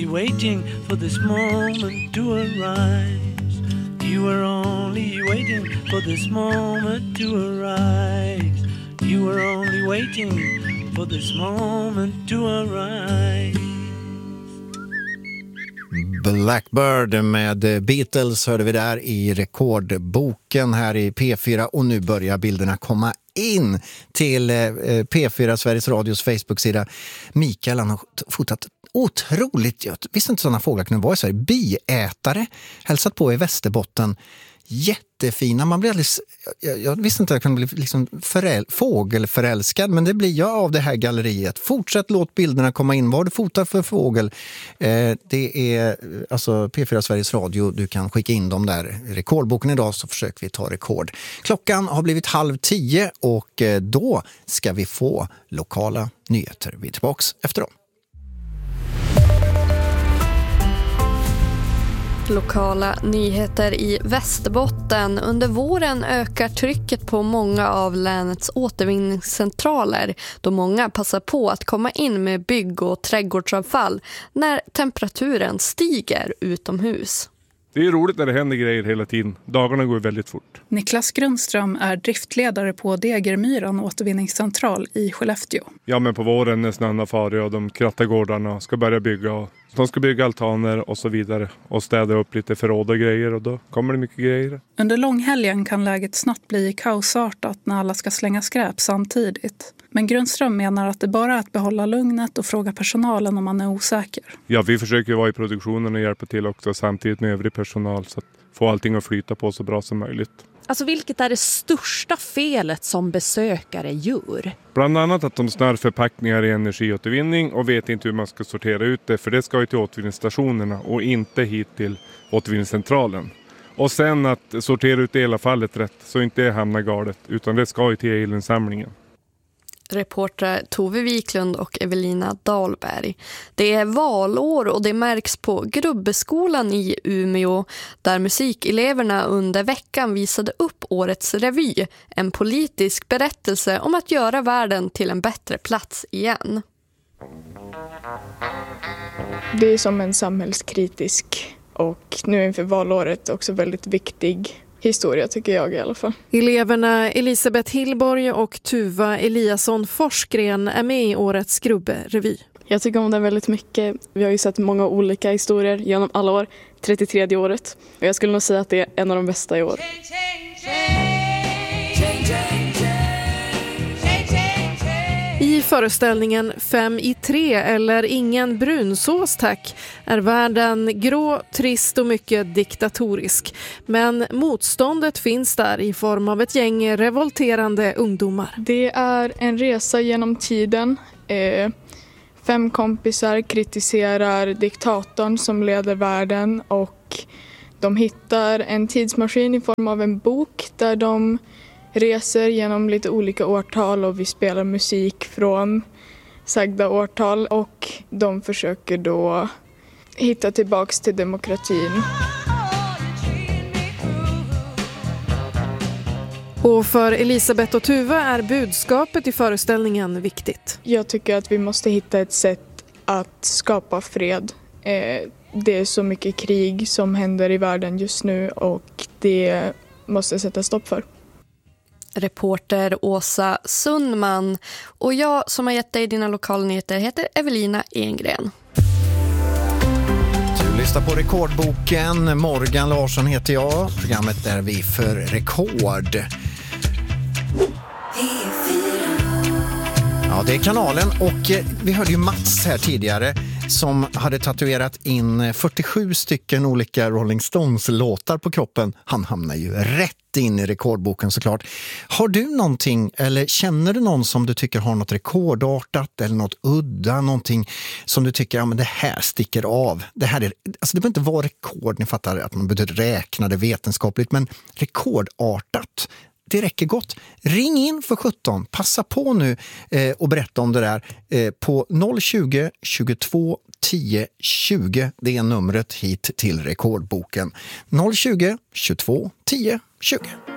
Waiting for this moment to arise. You were only waiting for this moment to arise. You were only waiting for this moment to arise. Blackbird med Beatles hörde vi där i rekordboken här i P4, och nu börjar bilderna komma in till P4 Sveriges Radios Facebook-sida. Mikael, han har fotat otroligt, jag visste inte sådana fåglar kunde vara i Sverige. Biätare, hälsat på i Västerbotten. Jättefina, man blir alldeles, jag visste inte att jag kunde bli liksom fågelförälskad, men det blir jag av det här galleriet. Fortsätt, låt bilderna komma in. Vad har du fotat för fågel? Det är alltså P4 Sveriges Radio, du kan skicka in dem där. Rekordboken idag, så försöker vi ta rekord. Klockan har blivit 9:30 och då ska vi få lokala nyheter. Vi är tillbaks efter dem. Lokala nyheter i Västerbotten. Under våren ökar trycket på många av länets återvinningscentraler, då många passar på att komma in med bygg- och trädgårdsavfall när temperaturen stiger utomhus. Det är roligt när det händer grejer hela tiden. Dagarna går väldigt fort. Niklas Grundström är driftledare på Degermyran återvinningscentral i Skellefteå. Ja, men på våren när snön har farit och de krattar gårdarna ska börja bygga. Och de ska bygga altaner och så vidare. Och städa upp lite förråd och grejer, och då kommer det mycket grejer. Under långhelgen kan läget snabbt bli kaosartat när alla ska slänga skräp samtidigt. Men Grundström menar att det bara är att behålla lugnet och fråga personalen om man är osäker. Ja, vi försöker vara i produktionen och hjälpa till också samtidigt med övrig personal, så att få allting att flyta på så bra som möjligt. Alltså, vilket är det största felet som besökare gör? Bland annat att de snör förpackningar i energiåtervinning och vet inte hur man ska sortera ut det, för det ska ju till återvinningsstationerna och inte hit till återvinningscentralen. Och sen att sortera ut elavfallet rätt så inte det hamnar galet, utan det ska ju till elinsamlingen. Reporter Tove Wiklund och Evelina Dahlberg. Det är valår och det märks på Grubbeskolan i Umeå, där musikeleverna under veckan visade upp årets revy, en politisk berättelse om att göra världen till en bättre plats igen. Det är som en samhällskritisk och nu inför valåret också väldigt viktig historia, tycker jag i alla fall. Eleverna Elisabeth Hillborg och Tuva Eliasson Forsgren är med i årets Grubbe-revy. Jag tycker om det väldigt mycket. Vi har ju sett många olika historier genom alla år, 33:e året. Och jag skulle nog säga att det är en av de bästa i år. I föreställningen 5-3 eller ingen brunsås tack är världen grå, trist och mycket diktatorisk. Men motståndet finns där i form av ett gäng revolterande ungdomar. Det är en resa genom tiden. 5 kompisar kritiserar diktatorn som leder världen, och de hittar en tidsmaskin i form av en bok där de reser genom lite olika årtal, och vi spelar musik från sagda årtal, och de försöker då hitta tillbaks till demokratin. Och för Elisabeth och Tuva är budskapet i föreställningen viktigt. Jag tycker att vi måste hitta ett sätt att skapa fred. Det är så mycket krig som händer i världen just nu, och det måste sätta stopp för. Reporter Åsa Sundman, och jag som har gett dig dina lokalnyheter heter Evelina Engren. Du lyssnar på Rekordboken. Morgan Larsson heter jag. Programmet där vi för rekord. Ja, det är kanalen, och vi hörde ju Mats här tidigare som hade tatuerat in 47 stycken olika Rolling Stones-låtar på kroppen. Han hamnar ju rätt in i rekordboken såklart. Har du någonting, eller känner du någon som du tycker har något rekordartat eller något udda, någonting som du tycker, ja men det här sticker av. Det här är, alltså det behöver inte vara rekord, ni fattar att man behöver räkna det vetenskapligt, men rekordartat, det räcker gott. Ring in för 17. Passa på nu och berätta om det där på 020 22 10 20. Det är numret hit till rekordboken. 020 22 10 20.